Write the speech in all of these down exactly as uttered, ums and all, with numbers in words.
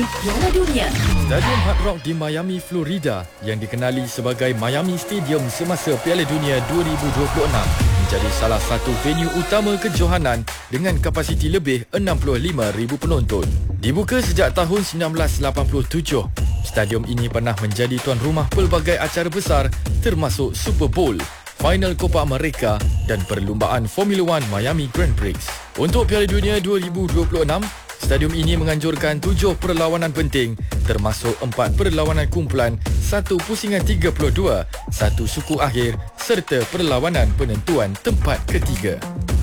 Piala Dunia. Stadium Hard Rock di Miami, Florida yang dikenali sebagai Miami Stadium semasa Piala Dunia dua ribu dua puluh enam menjadi salah satu venue utama kejohanan dengan kapasiti lebih enam puluh lima ribu penonton. Dibuka sejak tahun seribu sembilan ratus lapan puluh tujuh, stadium ini pernah menjadi tuan rumah pelbagai acara besar termasuk Super Bowl, Final Copa America dan perlumbaan Formula One Miami Grand Prix. Untuk Piala Dunia dua ribu dua puluh enam, stadium ini menganjurkan tujuh perlawanan penting termasuk empat perlawanan kumpulan, satu pusingan tiga puluh dua, satu suku akhir serta perlawanan penentuan tempat ketiga.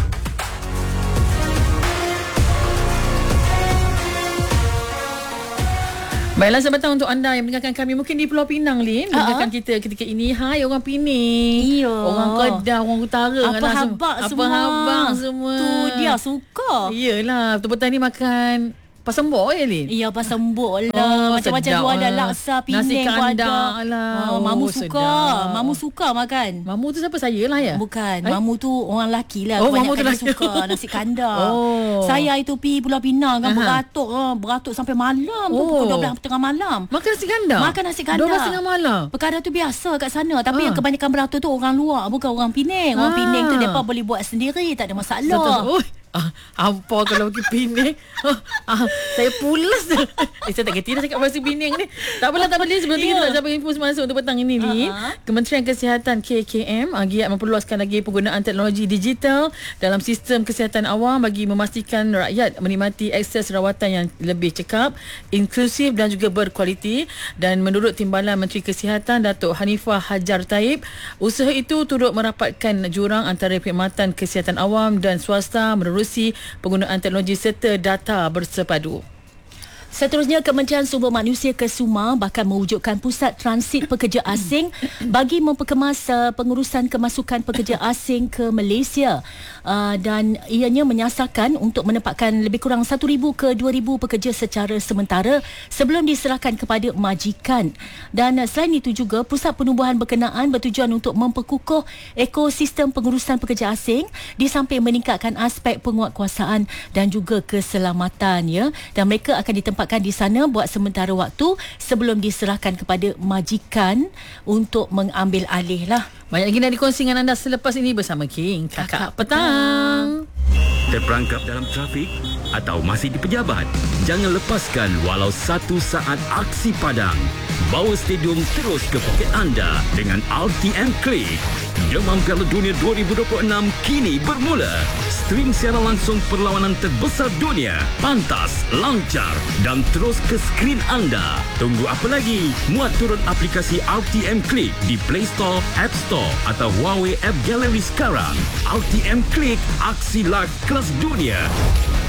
Baiklah selamat datang untuk anda yang mendengarkan kami mungkin di Pulau Pinang, Lin. Mendengarkan uh-huh. kita ketika ini. Hai orang Pening. Iya. Orang Kedah, orang Utara. Apa habak Apa semua. habang semua. Tu dia suka. Yelah, betul-betul ni makan pasembok ya, Lin? Iya, pasembok lah. Oh, macam-macam sedap tu ada lah. Laksa Nasi Penang pun ada. kandar lah. Oh, Mamu Oh, suka. sedap. Mamu suka makan. Mamu tu siapa, saya lah ya? Bukan. Eh? Mamu tu orang lelaki lah. Oh, Mamu tu Kebanyakan dia lelaki. suka nasi kandar. Oh. Saya itu pergi Pulau Pinang kan, Aha. beratuk. Oh, beratuk sampai malam tu. Oh. Pukul dua belas tengah malam. Makan nasi kandar? Makan nasi kandar. dua belas tengah malam? Perkara tu biasa kat sana. Tapi Ah. yang kebanyakan beratuk tu orang luar. Bukan orang Penang. Orang Ah. Penang tu mereka boleh buat sendiri. Tak ada masalah. Oh, ah, apa kalau pergi Penang? Ah, ah, saya pulas dah. Eh, saya tak kerti dah cakap bahasa Penang ni. Tak apalah, tak apa. Sebelum yeah. kita nak dapat info semasa untuk petang ini, Lin. Uh-huh. Kementerian Kesihatan K K M uh, giat memperluaskan lagi penggunaan teknologi digital dalam sistem kesihatan awam bagi memastikan rakyat menikmati akses rawatan yang lebih cekap, inklusif dan juga berkualiti. Dan menurut Timbalan Menteri Kesihatan Datuk Hanifah Hajar Taib, usaha itu turut merapatkan jurang antara perkhidmatan kesihatan awam dan swasta menerusi penggunaan teknologi serta data bersepadu. Seterusnya, Kementerian Sumber Manusia Kesuma bahkan mewujudkan pusat transit pekerja asing bagi memperkemas uh, pengurusan kemasukan pekerja asing ke Malaysia. Uh, dan ianya menyasarkan untuk menempatkan lebih kurang satu ribu ke dua ribu pekerja secara sementara sebelum diserahkan kepada majikan. Dan uh, selain itu juga, pusat penubuhan berkenaan bertujuan untuk memperkukuh ekosistem pengurusan pekerja asing di samping meningkatkan aspek penguatkuasaan dan juga keselamatan, ya. Dan mereka akan ditempatkan di sana buat sementara waktu sebelum diserahkan kepada majikan untuk mengambil alih lah. Banyak lagi nak dikongsi dengan anda selepas ini bersama King Kakak, Kakak Petang. Terperangkap dalam trafik atau masih di pejabat? Jangan lepaskan walau satu saat aksi padang. Bawa stadium terus ke poket anda dengan R T M Click. Demam Piala Dunia dua ribu dua puluh enam kini bermula. Stream siaran langsung perlawanan terbesar dunia. Pantas, lancar dan terus ke skrin anda. Tunggu apa lagi? Muat turun aplikasi R T M Click di Play Store, App Store atau Huawei App Gallery sekarang. R T M Click, aksi live kelas dunia.